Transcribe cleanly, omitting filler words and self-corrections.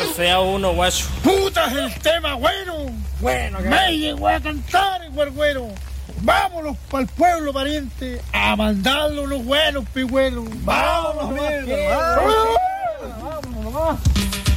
Garcea uno, guacho. ¡Puta, es el tema bueno! Bueno, Me llegó a cantar el güero. Vámonos para el pueblo, pariente, a mandarle unos buenos pigüelos. ¡Vámonos, Vámonos, mierda! vámonos.